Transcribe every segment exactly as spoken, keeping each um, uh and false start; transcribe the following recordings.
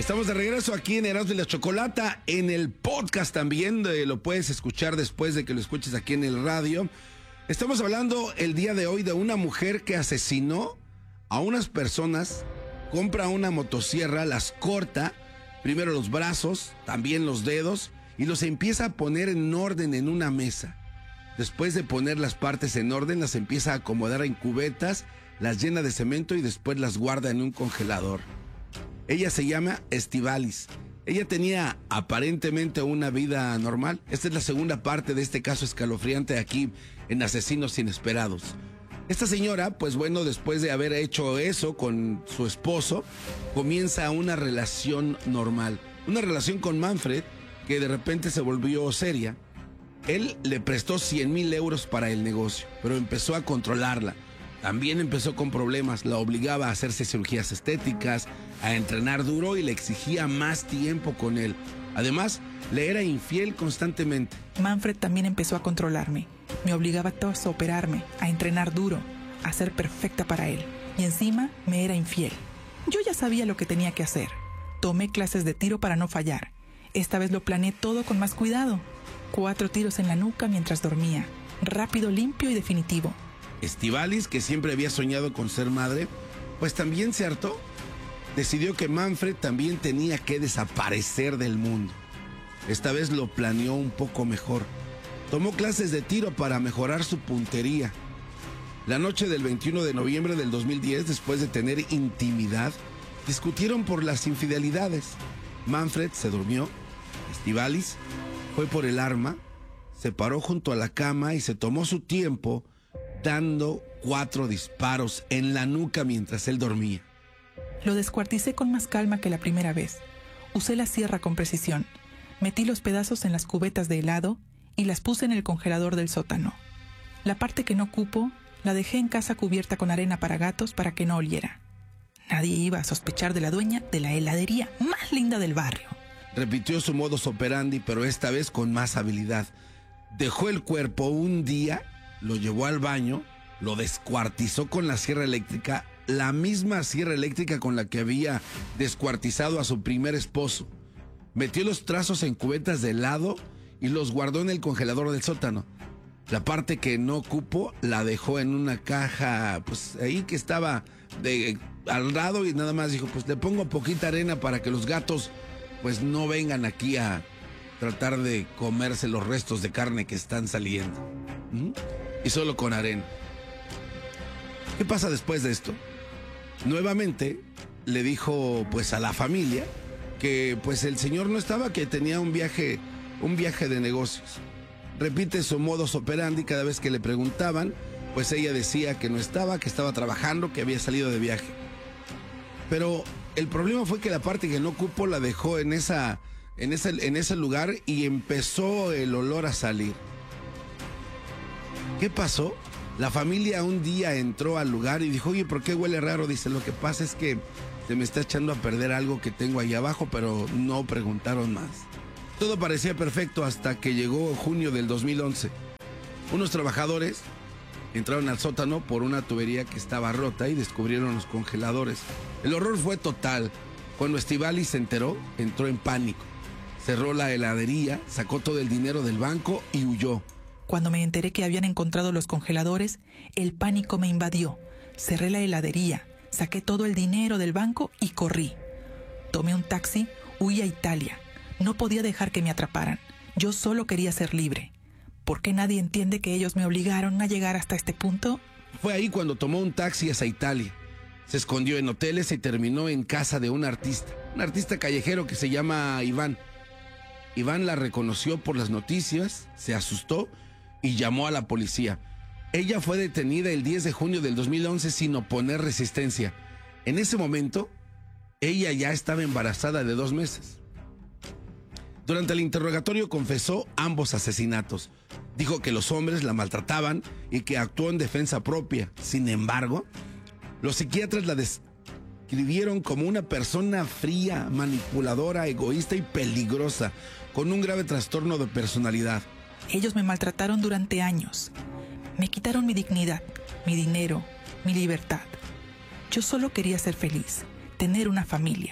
Estamos de regreso aquí en Erasmo y la Chocolata, en el podcast también, eh, lo puedes escuchar después de que lo escuches aquí en el radio. Estamos hablando el día de hoy de una mujer que asesinó a unas personas, compra una motosierra, las corta, primero los brazos, también los dedos, y los empieza a poner en orden en una mesa. Después de poner las partes en orden, las empieza a acomodar en cubetas, las llena de cemento y después las guarda en un congelador. Ella se llama Estivalis. Ella tenía aparentemente una vida normal. Esta es la segunda parte de este caso escalofriante aquí en Asesinos Inesperados. Esta señora, pues bueno, después de haber hecho eso con su esposo, comienza una relación normal. Una relación con Manfred que de repente se volvió seria. Él le prestó cien mil euros para el negocio, pero empezó a controlarla. También empezó con problemas, la obligaba a hacerse cirugías estéticas, a entrenar duro y le exigía más tiempo con él. Además, le era infiel constantemente. Manfred también empezó a controlarme. Me obligaba a todos a operarme, a entrenar duro, a ser perfecta para él. Y encima me era infiel. Yo ya sabía lo que tenía que hacer. Tomé clases de tiro para no fallar. Esta vez lo planeé todo con más cuidado. Cuatro tiros en la nuca mientras dormía. Rápido, limpio y definitivo. Estivalis, que siempre había soñado con ser madre, pues también se hartó. Decidió que Manfred también tenía que desaparecer del mundo. Esta vez lo planeó un poco mejor. Tomó clases de tiro para mejorar su puntería. La noche del veintiuno de noviembre del dos mil diez, después de tener intimidad, discutieron por las infidelidades. Manfred se durmió. Estivalis fue por el arma, se paró junto a la cama y se tomó su tiempo dando cuatro disparos en la nuca mientras él dormía. Lo descuarticé con más calma que la primera vez. Usé la sierra con precisión. Metí los pedazos en las cubetas de helado y las puse en el congelador del sótano. La parte que no cupo la dejé en casa cubierta con arena para gatos para que no oliera. Nadie iba a sospechar de la dueña de la heladería más linda del barrio. Repitió su modus operandi, pero esta vez con más habilidad. Dejó el cuerpo un día, lo llevó al baño, lo descuartizó con la sierra eléctrica, la misma sierra eléctrica con la que había descuartizado a su primer esposo. Metió los trazos en cubetas de helado y los guardó en el congelador del sótano. La parte que no cupo la dejó en una caja, pues ahí que estaba de, al lado, y nada más dijo, pues le pongo poquita arena para que los gatos pues no vengan aquí a tratar de comerse los restos de carne que están saliendo. ¿Mm? Y solo con arena. ¿Qué pasa después de esto? Nuevamente le dijo pues a la familia que pues el señor no estaba, que tenía un viaje, un viaje de negocios. Repite su modus operandi. Cada vez que le preguntaban, pues ella decía que no estaba, que estaba trabajando, que había salido de viaje. Pero el problema fue que la parte que no cupo la dejó en esa, en ese, en ese lugar y empezó el olor a salir. ¿Qué pasó? La familia un día entró al lugar y dijo, oye, ¿por qué huele raro? Dice, lo que pasa es que se me está echando a perder algo que tengo ahí abajo, pero no preguntaron más. Todo parecía perfecto hasta que llegó junio del dos mil once. Unos trabajadores entraron al sótano por una tubería que estaba rota y descubrieron los congeladores. El horror fue total. Cuando Estivalis se enteró, entró en pánico. Cerró la heladería, sacó todo el dinero del banco y huyó. Cuando me enteré que habían encontrado los congeladores, el pánico me invadió. Cerré la heladería, saqué todo el dinero del banco y corrí. Tomé un taxi, huí a Italia. No podía dejar que me atraparan. Yo solo quería ser libre. ¿Por qué nadie entiende que ellos me obligaron a llegar hasta este punto? Fue ahí cuando tomó un taxi hacia Italia. Se escondió en hoteles y terminó en casa de un artista. Un artista callejero que se llama Iván. Iván la reconoció por las noticias, se asustó y llamó a la policía. Ella fue detenida el diez de junio del dos mil once sin oponer resistencia. En ese momento, ella ya estaba embarazada de dos meses. Durante el interrogatorio confesó ambos asesinatos. Dijo que los hombres la maltrataban y que actuó en defensa propia. Sin embargo, los psiquiatras la describieron como una persona fría, manipuladora, egoísta y peligrosa, con un grave trastorno de personalidad. Ellos me maltrataron durante años. Me quitaron mi dignidad, mi dinero, mi libertad. Yo solo quería ser feliz, tener una familia.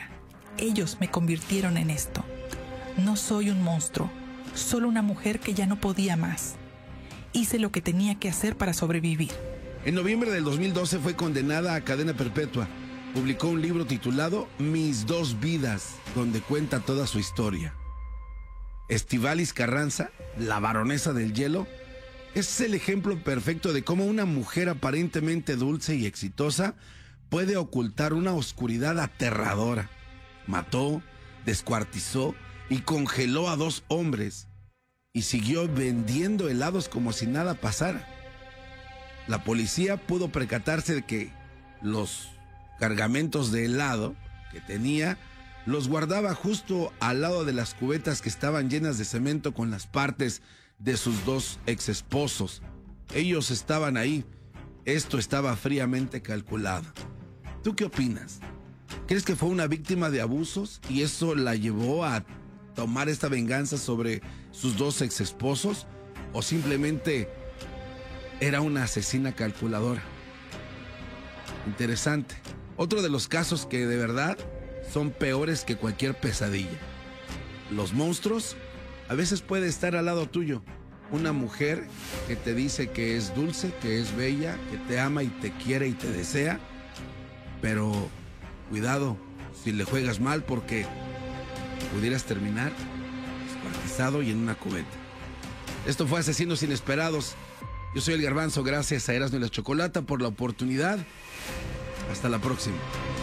Ellos me convirtieron en esto. No soy un monstruo, solo una mujer que ya no podía más. Hice lo que tenía que hacer para sobrevivir. En noviembre del dos mil doce fue condenada a cadena perpetua. Publicó un libro titulado Mis dos vidas, donde cuenta toda su historia. Estíbaliz Carranza, la baronesa del hielo, es el ejemplo perfecto de cómo una mujer aparentemente dulce y exitosa puede ocultar una oscuridad aterradora. Mató, descuartizó y congeló a dos hombres y siguió vendiendo helados como si nada pasara. La policía pudo percatarse de que los cargamentos de helado que tenía los guardaba justo al lado de las cubetas que estaban llenas de cemento con las partes de sus dos exesposos. Ellos estaban ahí. Esto estaba fríamente calculado. ¿Tú qué opinas? ¿Crees que fue una víctima de abusos y eso la llevó a tomar esta venganza sobre sus dos exesposos? ¿O simplemente era una asesina calculadora? Interesante. Otro de los casos que de verdad son peores que cualquier pesadilla. Los monstruos a veces puede estar al lado tuyo. Una mujer que te dice que es dulce, que es bella, que te ama y te quiere y te desea. Pero cuidado si le juegas mal porque pudieras terminar descuartizado y en una cubeta. Esto fue Asesinos Inesperados. Yo soy el Garbanzo, gracias a Erasmo y la Chocolata por la oportunidad. Hasta la próxima.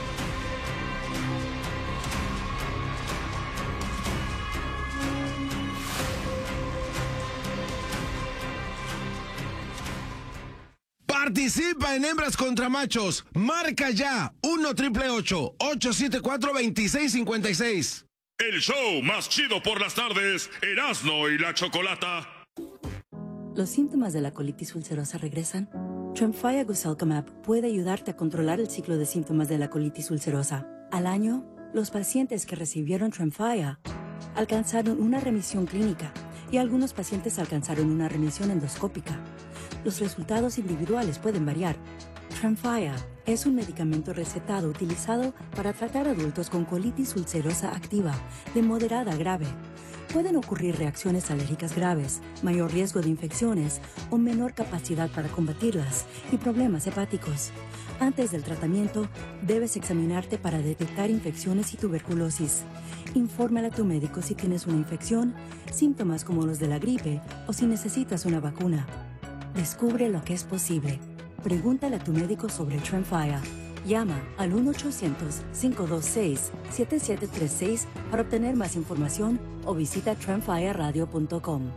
Participa en Hembras contra Machos. Marca ya uno triple ocho ocho siete cuatro dos seis cinco seis. El show más chido por las tardes, Erasmo y la Chocolata. ¿Los síntomas de la colitis ulcerosa regresan? Tremfya Guselkumab puede ayudarte a controlar el ciclo de síntomas de la colitis ulcerosa. Al año, los pacientes que recibieron Tremfya alcanzaron una remisión clínica y algunos pacientes alcanzaron una remisión endoscópica. Los resultados individuales pueden variar. Tremfya es un medicamento recetado utilizado para tratar adultos con colitis ulcerosa activa de moderada a grave. Pueden ocurrir reacciones alérgicas graves, mayor riesgo de infecciones o menor capacidad para combatirlas y problemas hepáticos. Antes del tratamiento, debes examinarte para detectar infecciones y tuberculosis. Infórmale a tu médico si tienes una infección, síntomas como los de la gripe o si necesitas una vacuna. Descubre lo que es posible. Pregúntale a tu médico sobre Tremfya. Llama al uno ochocientos cinco dos seis siete siete tres seis para obtener más información o visita tremfya radio punto com.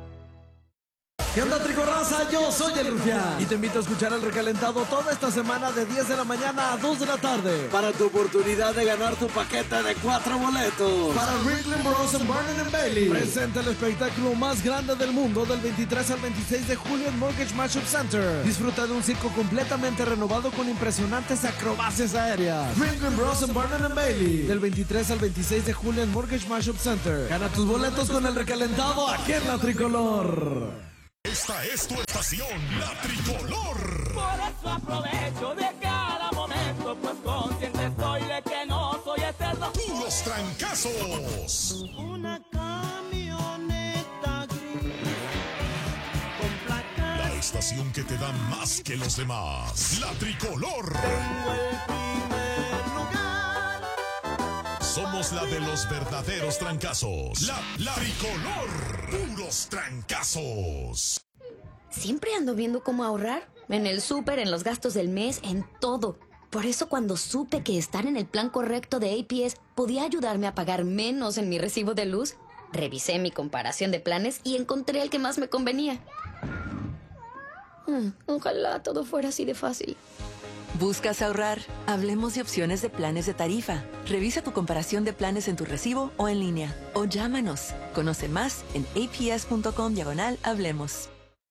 ¿Qué onda, Tricorraza? Yo soy el Rufián y te invito a escuchar El Recalentado toda esta semana de diez de la mañana a dos de la tarde para tu oportunidad de ganar tu paquete de cuatro boletos para Ringling Bros. and Barnum and Bailey. Presenta el espectáculo más grande del mundo del veintitrés al veintiséis de julio en Mortgage Mashup Center. Disfruta de un circo completamente renovado con impresionantes acrobacias aéreas. Ringling Bros. and Barnum and Bailey. Del veintitrés al veintiséis de julio en Mortgage Mashup Center. Gana tus boletos con El Recalentado aquí en La Tricolor. Esta es tu estación, La Tricolor. Por eso aprovecho de cada momento, pues consciente estoy de que no soy eterno. Puros trancazos. Una camioneta gris con placas. La estación que te da más que los demás. La Tricolor. Tengo el primer lugar. Somos la de los verdaderos trancazos. La, la Tricolor. Puros trancazos. Siempre ando viendo cómo ahorrar. En el súper, en los gastos del mes, en todo. Por eso cuando supe que estar en el plan correcto de A P S podía ayudarme a pagar menos en mi recibo de luz, revisé mi comparación de planes y encontré el que más me convenía. Hmm, ojalá todo fuera así de fácil. ¿Buscas ahorrar? Hablemos de opciones de planes de tarifa. Revisa tu comparación de planes en tu recibo o en línea. O llámanos. Conoce más en aps punto com diagonal hablemos.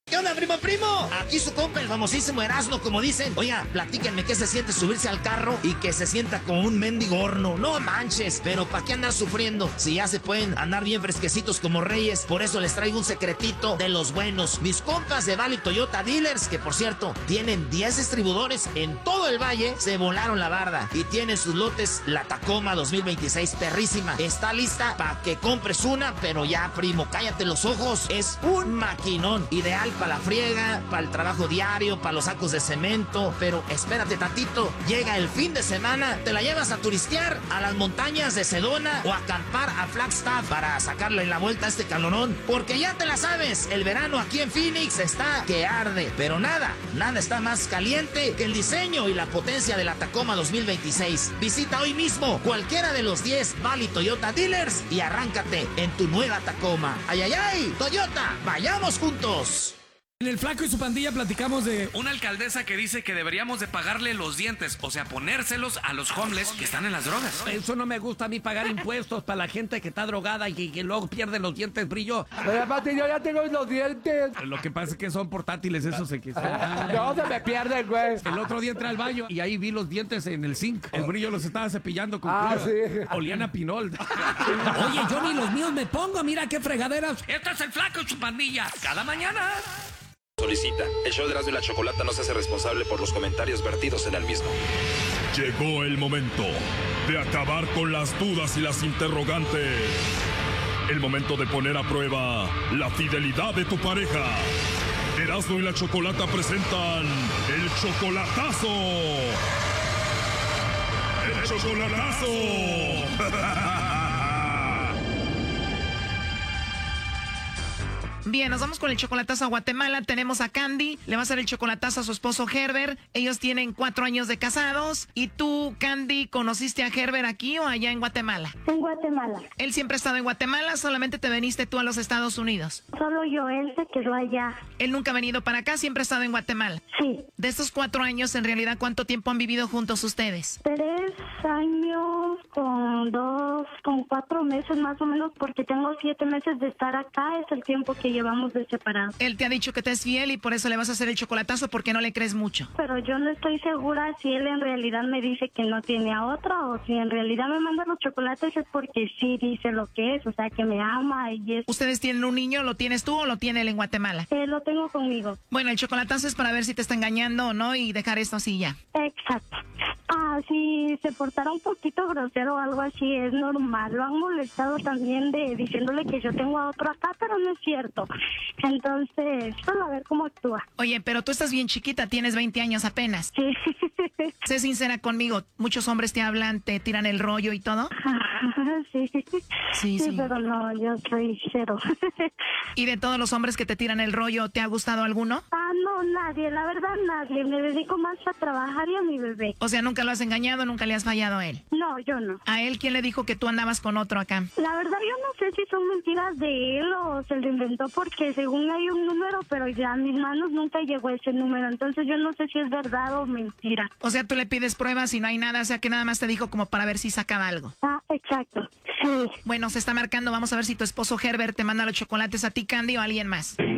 ¿Qué onda, primo, primo? Aquí su compa, el famosísimo Erasmo, como dicen. Oiga, platíquenme qué se siente subirse al carro y que se sienta como un mendigo horno. No manches, pero ¿para qué andar sufriendo? Si ya se pueden andar bien fresquecitos como reyes. Por eso les traigo un secretito de los buenos. Mis compas de Valley Toyota Dealers, que por cierto, tienen diez distribuidores en todo el valle, se volaron la barda y tienen sus lotes la Tacoma dos mil veintiséis perrísima. Está lista para que compres una, pero ya, primo, cállate los ojos. Es un maquinón, ideal para la friega, para el trabajo diario, para los sacos de cemento. Pero espérate tantito, llega el fin de semana, te la llevas a turistear a las montañas de Sedona o a acampar a Flagstaff para sacarle la vuelta a este calorón, porque ya te la sabes, el verano aquí en Phoenix está que arde. Pero nada, nada está más caliente que el diseño y la potencia de la Tacoma dos mil veintiséis. Visita hoy mismo cualquiera de los diez Valley Toyota Dealers y arráncate en tu nueva Tacoma. ¡Ay, ay, ay! ¡Toyota! ¡Vayamos juntos! En el Flaco y su pandilla platicamos de una alcaldesa que dice que deberíamos de pagarle los dientes, o sea, ponérselos a los homeless que están en las drogas. Eso no me gusta a mí, pagar impuestos para la gente que está drogada y que, que luego pierde los dientes, brillo. Pero aparte yo ya tengo los dientes. Lo que pasa es que son portátiles, eso se quitó. No, se me pierden, güey. El otro día entré al baño y ahí vi los dientes en el zinc. El brillo los estaba cepillando con Ah, cloro. sí. Olían a pinol. Oye, yo ni los míos me pongo, mira qué fregaderas. Esto es el Flaco y su pandilla, cada mañana. Solicita. El show de Erasmo y la Chocolata no se hace responsable por los comentarios vertidos en el mismo. Llegó el momento de acabar con las dudas y las interrogantes. El momento de poner a prueba la fidelidad de tu pareja. Erasmo y la Chocolata presentan el chocolatazo. ¡El chocolatazo! Bien, nos vamos con el chocolatazo a Guatemala. Tenemos a Candy, le va a hacer el chocolatazo a su esposo Herbert. Ellos tienen cuatro años de casados. ¿Y tú, Candy, conociste a Herbert aquí o allá en Guatemala? En Guatemala. Él siempre ha estado en Guatemala, solamente te viniste tú a los Estados Unidos. Solo yo, él se quedó allá. Él nunca ha venido para acá, siempre ha estado en Guatemala. Sí. De estos cuatro años, en realidad, ¿cuánto tiempo han vivido juntos ustedes? Tres años con dos, con cuatro meses más o menos, porque tengo siete meses de estar acá, es el tiempo que llevamos de separado. Él te ha dicho que te es fiel y por eso le vas a hacer el chocolatazo porque no le crees mucho. Pero yo no estoy segura si él en realidad me dice que no tiene a otra o si en realidad me manda los chocolates es porque sí dice lo que es, o sea, que me ama y es... ¿Ustedes tienen un niño? ¿Lo tienes tú o lo tiene él en Guatemala? Eh, lo tengo conmigo. Bueno, el chocolatazo es para ver si te está engañando o no y dejar esto así ya. Exacto. Ah, si se portara un poquito grosero o algo así, es normal. Lo han molestado también de diciéndole que yo tengo a otro acá, pero no es cierto. Entonces, solo a ver cómo actúa. Oye, pero tú estás bien chiquita, tienes veinte años apenas. Sí. Sé sincera conmigo, muchos hombres te hablan, te tiran el rollo y todo. Sí, sí, sí, sí. Pero no, yo soy cero. ¿Y de todos los hombres que te tiran el rollo, te ha gustado alguno? Ah, no, nadie, la verdad nadie. Me dedico más a trabajar y a mi bebé. O sea, nunca lo has engañado, nunca le has fallado a él. No, yo no. ¿A él quién le dijo que tú andabas con otro acá? La verdad yo no sé si son mentiras de él o se lo inventó porque según hay un número, pero ya a mis manos nunca llegó ese número. Entonces yo no sé si es verdad o mentira. O sea, tú le pides pruebas y no hay nada, o sea que nada más te dijo como para ver si sacaba algo. Ah, exacto. Sí. Bueno, se está marcando, vamos a ver si tu esposo Herbert te manda los chocolates a ti, Candy, o a alguien más.